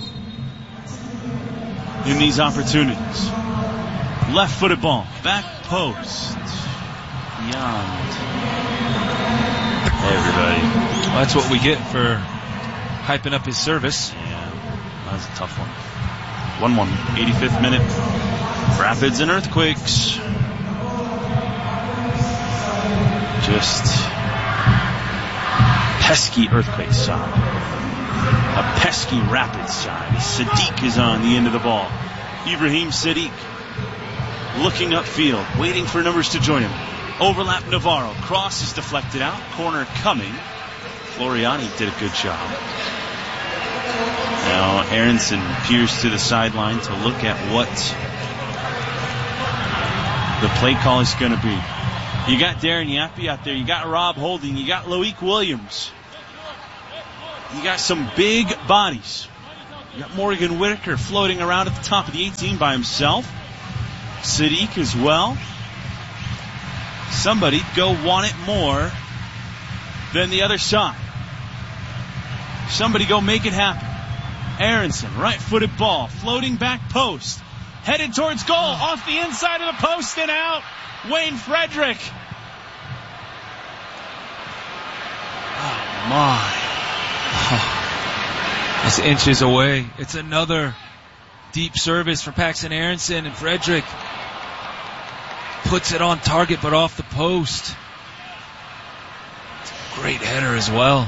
in these opportunities. Left-footed ball, back post, beyond. Hey, everybody. Well, that's what we get for hyping up his service. Yeah, that was a tough one. 1-1, 85th minute. Rapids and Earthquakes. Just pesky Earthquakes side. A pesky Rapids side. Sadiq is on the end of the ball. Ibrahim Sadiq looking upfield, waiting for numbers to join him. Overlap Navarro. Cross is deflected out. Corner coming. Floriani did a good job. Now Aronson peers to the sideline to look at what the play call is going to be. You got Darren Yappy out there. You got Rob Holding. You got Loic Williams. You got some big bodies. You got Morgan Whitaker floating around at the top of the 18 by himself. Sadiq as well. Somebody go want it more than the other side. Somebody go make it happen. Aronson, right-footed ball, floating back post. Headed towards goal, off the inside of the post and out. Wayne Frederick. Oh, my. It's inches away. It's another deep service for Paxton Aronson, and Frederick puts it on target but off the post. It's a great header as well.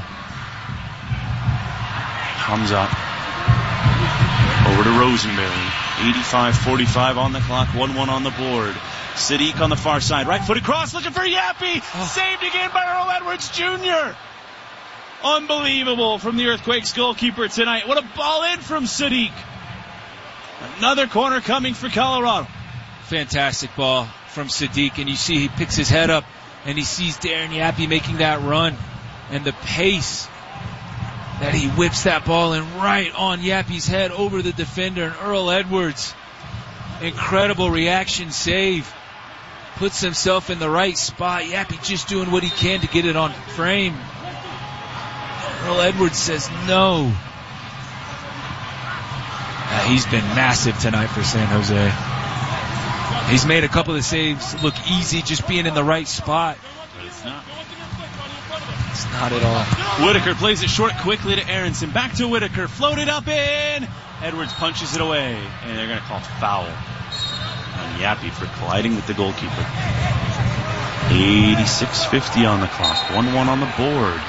Hamzat over to Rosenberry. 85-45 on the clock, 1-1 on the board. Sadiq on the far side, right-footed cross, looking for Yappy. Saved again by Earl Edwards Jr. Unbelievable from the Earthquakes goalkeeper tonight. What a ball in from Sadiq. Another corner coming for Colorado. Fantastic ball from Sadiq, and you see he picks his head up and he sees Darren Yappy making that run, and the pace that he whips that ball in right on Yappy's head over the defender, and Earl Edwards, incredible reaction save, puts himself in the right spot. Yappy just doing what he can to get it on frame. Earl Edwards says no. He's been massive tonight for San Jose. He's made a couple of saves look easy just being in the right spot. But it's not. It's not at all. Whitaker plays it short quickly to Aronson. Back to Whitaker. Floated up in. Edwards punches it away. And they're going to call foul on Yappy for colliding with the goalkeeper. 86:50 on the clock. 1-1 on the board.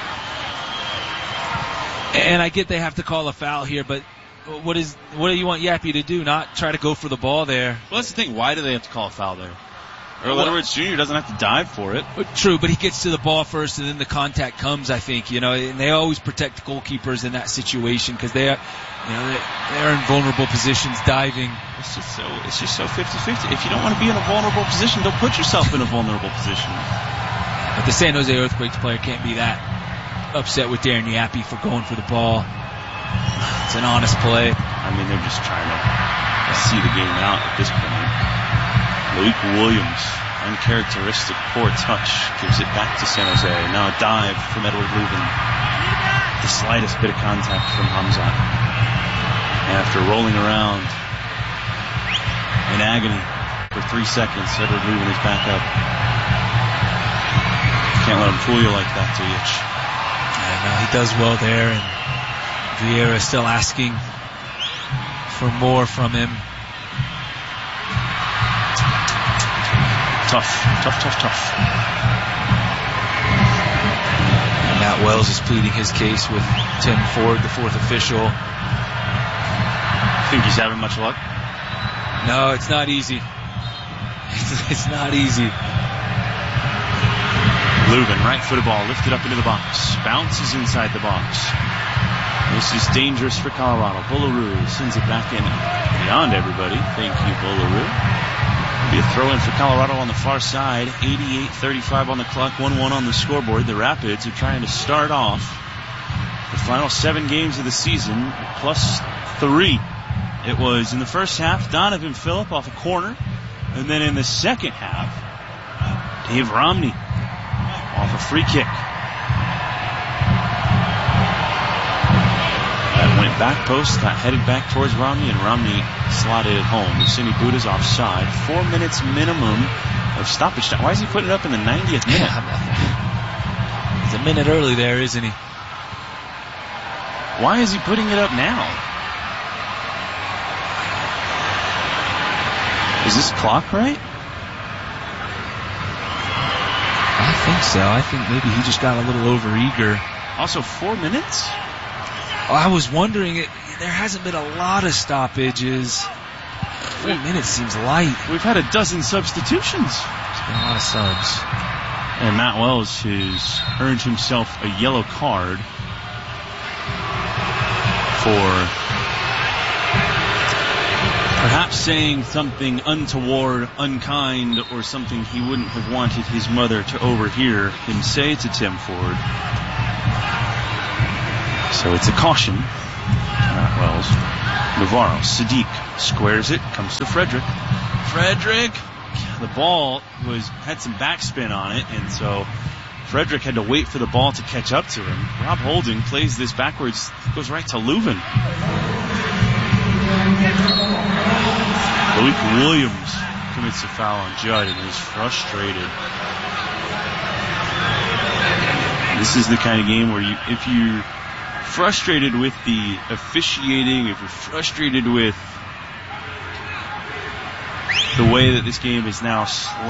And I get they have to call a foul here, but what do you want Yappy to do? Not try to go for the ball there. Well, that's the thing. Why do they have to call a foul there? Earl Edwards Jr. doesn't have to dive for it. True, but he gets to the ball first, and then the contact comes, I think. And they always protect goalkeepers in that situation because they're in vulnerable positions diving. It's just so 50-50. If you don't want to be in a vulnerable position, don't put yourself in a vulnerable position. But the San Jose Earthquakes player can't be that upset with Darren Yappy for going for the ball. It's an honest play. I mean, they're just trying to see the game out at this point. Loic Williams, uncharacteristic poor touch, gives it back to San Jose. Now a dive from Edward Leuven. The slightest bit of contact from Hamzat. After rolling around in agony for 3 seconds, Edward Leuven is back up. Can't let him fool you like that, do you? No, he does well there, and Vieira is still asking for more from him. Tough. And Matt Wells is pleading his case with Tim Ford, the fourth official. Think he's having much luck? No, it's not easy. It's not easy. Leuven, right-footed ball, lifted up into the box. Bounces inside the box. This is dangerous for Colorado. Bullaroo sends it back in beyond everybody. Thank you, Bullaroo. It'll be a throw-in for Colorado on the far side. 88:35 on the clock, 1-1 on the scoreboard. The Rapids are trying to start off the final 7 games of the season, +3. It was in the first half, Donovan Phillip off a corner. And then in the second half, Dave Romney off a free kick. That went back post, got headed back towards Romney, and Romney slotted it home. Lucini Buda's offside. 4 minutes minimum of stoppage time. Why is he putting it up in the 90th minute? He's a minute early there, isn't he? Why is he putting it up now? Is this clock right? I think so. I think maybe he just got a little overeager. Also 4 minutes? I was wondering, there hasn't been a lot of stoppages. 4 minutes seems light. We've had a dozen substitutions. There's been a lot of subs. And Matt Wells has earned himself a yellow card for perhaps saying something untoward, unkind, or something he wouldn't have wanted his mother to overhear him say to Tim Ford. So it's a caution. Matt Wells. Navarro. Sadiq squares it. Comes to Frederick. Frederick. The ball had some backspin on it, and so Frederick had to wait for the ball to catch up to him. Rob Holding plays this backwards. Goes right to Leuven. Malik Williams commits a foul on Judd and is frustrated. This is the kind of game where if you're frustrated with the officiating, if you're frustrated with the way that this game is now